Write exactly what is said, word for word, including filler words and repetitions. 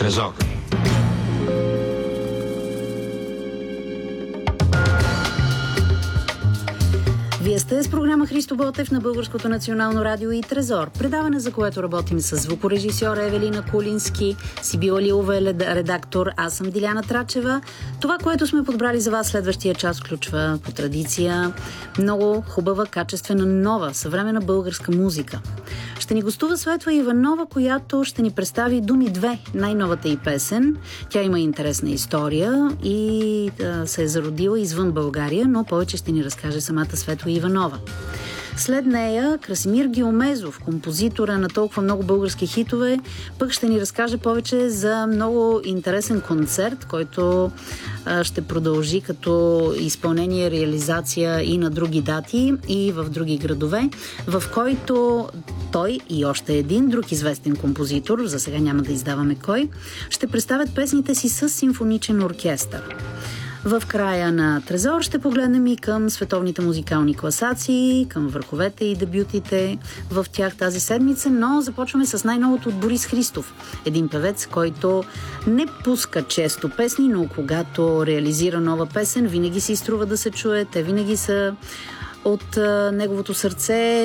Трезор. Вие сте с програма Христо Ботев на Българското национално радио и Трезор. Предаване, за което работим с звукорежисьора Евелина Кулински, Сибила Лилова е редактор, аз съм Диляна Трачева. Това, което сме подбрали за вас следващия час, включва по традиция много хубава, качествена, нова, съвременна българска музика. Ще ни гостува Светла Иванова, която ще ни представи Думи две, най-новата й песен. Тя има интересна история и а, се е зародила извън България, но повече ще ни разкаже самата Светла Иванова. След нея Красимир Геомезов, композитора на толкова много български хитове, пък ще ни разкаже повече за много интересен концерт, който а, ще продължи като изпълнение, реализация и на други дати и в други градове, в който той и още един друг известен композитор, за сега няма да издаваме кой, ще представят песните си с симфоничен оркестър. В края на Трезор ще погледнем и към световните музикални класации, към върховете и дебютите в тях тази седмица, но започваме с най-новото от Борис Христов. Един певец, който не пуска често песни, но когато реализира нова песен, винаги си струва да се чуе. Те винаги са от а, неговото сърце.